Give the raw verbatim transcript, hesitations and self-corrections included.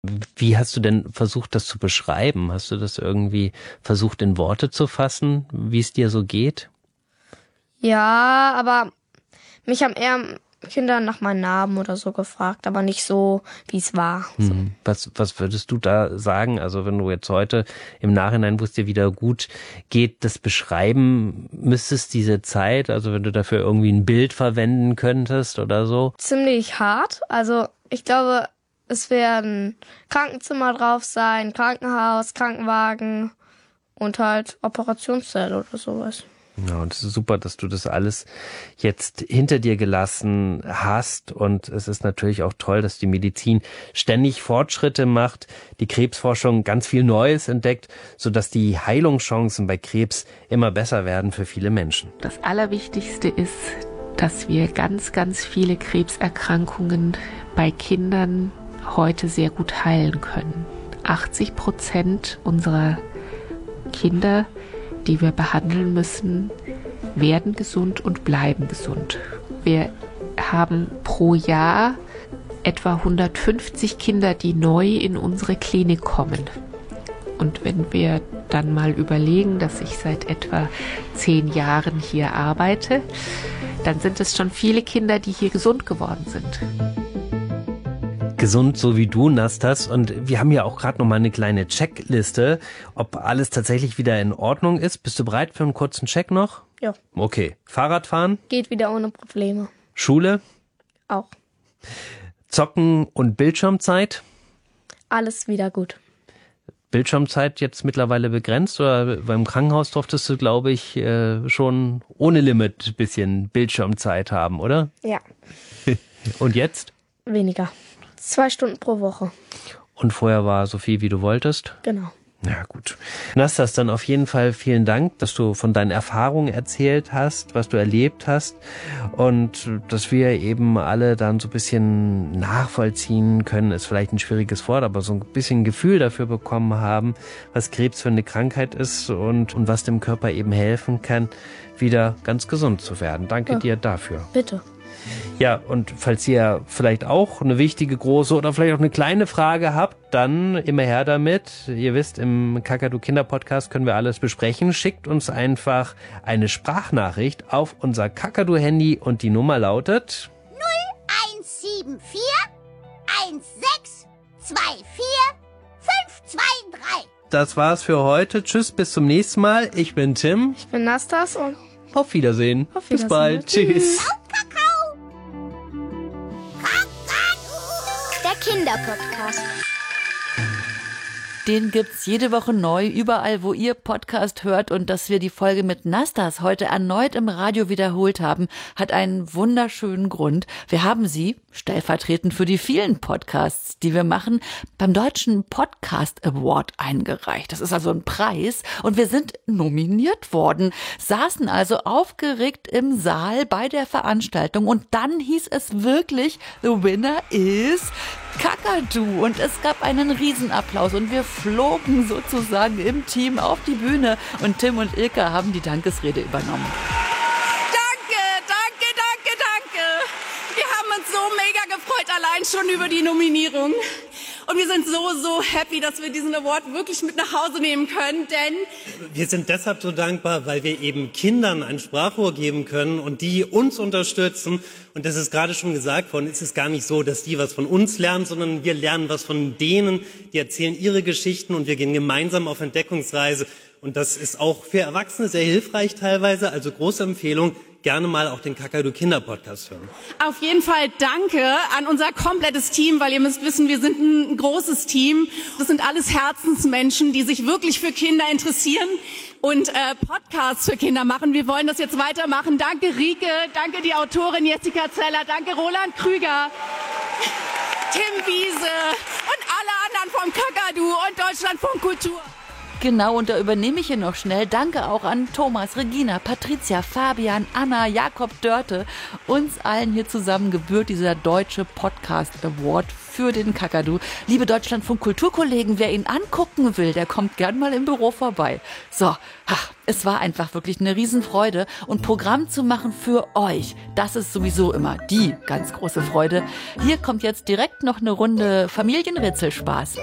Wie hast du denn versucht, das zu beschreiben? Hast du das irgendwie versucht, in Worte zu fassen, wie es dir so geht? Ja, aber mich haben eher Kinder nach meinem Namen oder so gefragt, aber nicht so, wie es war. So. Hm. Was, was würdest du da sagen? Also wenn du jetzt heute im Nachhinein, wo es dir wieder gut geht, das beschreiben müsstest, diese Zeit, also wenn du dafür irgendwie ein Bild verwenden könntest oder so? Ziemlich hart. Also ich glaube, es werden Krankenzimmer drauf sein, Krankenhaus, Krankenwagen und halt Operationszelle oder sowas. Ja, und es ist super, dass du das alles jetzt hinter dir gelassen hast. Und es ist natürlich auch toll, dass die Medizin ständig Fortschritte macht, die Krebsforschung ganz viel Neues entdeckt, sodass die Heilungschancen bei Krebs immer besser werden für viele Menschen. Das Allerwichtigste ist, dass wir ganz, ganz viele Krebserkrankungen bei Kindern heute sehr gut heilen können. achtzig Prozent unserer Kinder, die wir behandeln müssen, werden gesund und bleiben gesund. Wir haben pro Jahr etwa hundertfünfzig Kinder, die neu in unsere Klinik kommen. Und wenn wir dann mal überlegen, dass ich seit etwa zehn Jahren hier arbeite, dann sind es schon viele Kinder, die hier gesund geworden sind. Gesund, so wie du, Nastas. Und wir haben ja auch gerade noch mal eine kleine Checkliste, ob alles tatsächlich wieder in Ordnung ist. Bist du bereit für einen kurzen Check noch? Ja. Okay. Fahrradfahren? Geht wieder ohne Probleme. Schule? Auch. Zocken und Bildschirmzeit? Alles wieder gut. Bildschirmzeit jetzt mittlerweile begrenzt oder beim Krankenhaus durftest du, glaube ich, schon ohne Limit ein bisschen Bildschirmzeit haben, oder? Ja. Und jetzt? Weniger. Zwei Stunden pro Woche. Und vorher war so viel, wie du wolltest? Genau. Ja, gut. Nastas, dann auf jeden Fall vielen Dank, dass du von deinen Erfahrungen erzählt hast, was du erlebt hast und dass wir eben alle dann so ein bisschen nachvollziehen können, ist vielleicht ein schwieriges Wort, aber so ein bisschen Gefühl dafür bekommen haben, was Krebs für eine Krankheit ist und, und was dem Körper eben helfen kann, wieder ganz gesund zu werden. Danke ja. dir dafür. Bitte. Ja, und falls ihr vielleicht auch eine wichtige, große oder vielleicht auch eine kleine Frage habt, dann immer her damit. Ihr wisst, im Kakadu Kinder Podcast können wir alles besprechen. Schickt uns einfach eine Sprachnachricht auf unser Kakadu Handy und die Nummer lautet null eins sieben vier eins sechs zwei vier fünf zwei drei. Das war's für heute. Tschüss, bis zum nächsten Mal. Ich bin Tim. Ich bin Nastas und auf Wiedersehen. Auf Wiedersehen. Bis bald. Tschüss. Der Kinderpodcast. Den gibt's jede Woche neu, überall, wo ihr Podcast hört. Und dass wir die Folge mit Nastas heute erneut im Radio wiederholt haben, hat einen wunderschönen Grund. Wir haben sie, stellvertretend für die vielen Podcasts, die wir machen, beim Deutschen Podcast Award eingereicht. Das ist also ein Preis und wir sind nominiert worden, saßen also aufgeregt im Saal bei der Veranstaltung und dann hieß es wirklich, the winner is Kakadu und es gab einen Riesenapplaus und wir flogen sozusagen im Team auf die Bühne und Tim und Ilka haben die Dankesrede übernommen. Danke, danke, danke, danke. Wir haben uns so mega gefreut, allein schon über die Nominierung. Und wir sind so, so happy, dass wir diesen Award wirklich mit nach Hause nehmen können, denn wir sind deshalb so dankbar, weil wir eben Kindern ein Sprachrohr geben können und die uns unterstützen. Und das ist gerade schon gesagt worden, es ist gar nicht so, dass die was von uns lernen, sondern wir lernen was von denen, die erzählen ihre Geschichten und wir gehen gemeinsam auf Entdeckungsreise. Und das ist auch für Erwachsene sehr hilfreich teilweise, also große Empfehlung. Gerne mal auch den Kakadu Kinder Podcast hören. Auf jeden Fall danke an unser komplettes Team, weil ihr müsst wissen, wir sind ein großes Team. Das sind alles Herzensmenschen, die sich wirklich für Kinder interessieren und äh, Podcasts für Kinder machen. Wir wollen das jetzt weitermachen. Danke Rike, danke die Autorin Jessica Zeller, danke Roland Krüger, Tim Wiese und alle anderen vom Kakadu und Deutschlandfunk Kultur. Genau, und da übernehme ich hier noch schnell. Danke auch an Thomas, Regina, Patricia, Fabian, Anna, Jakob Dörte. Uns allen hier zusammen gebührt dieser Deutsche Podcast Award für den Kakadu. Liebe Deutschlandfunk-Kulturkollegen, wer ihn angucken will, der kommt gern mal im Büro vorbei. So, ach, es war einfach wirklich eine Riesenfreude. Und Programm zu machen für euch, das ist sowieso immer die ganz große Freude. Hier kommt jetzt direkt noch eine Runde Familienrätselspaß.